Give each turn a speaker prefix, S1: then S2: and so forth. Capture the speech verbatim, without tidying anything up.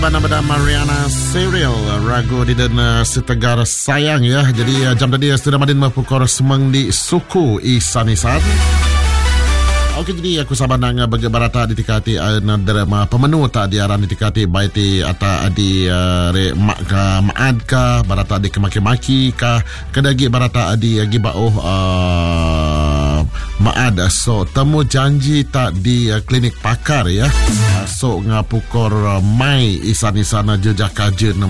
S1: Nama Mariana Serial ragu di dana setegar sayang ya. Jadi jam tadi sudah madin mapukor semang di suku isanisan. Okey, jadi aku sabar nang bagi barata ditikati ana drama pemenu tak diaran ditikati baiti ata adi uh, re mak ka maad ka barata di kemaki-maki ka kedagi barata adi agi bauh uh, maad. So temu janji tak di uh, klinik pakar ya. So ngapukor uh, mai isan-isana jejak kajen